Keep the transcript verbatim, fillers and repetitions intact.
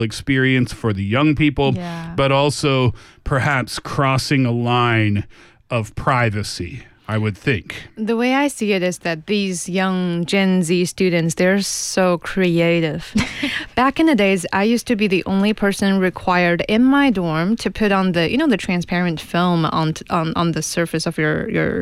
experience for the young people, Yeah. but also perhaps crossing a line of privacy, I would think. The way I see it is that these young Gen Z students, they're so creative. Back in the days, I used to be the only person required in my dorm to put on the, you know, the transparent film on on, on the surface of your, your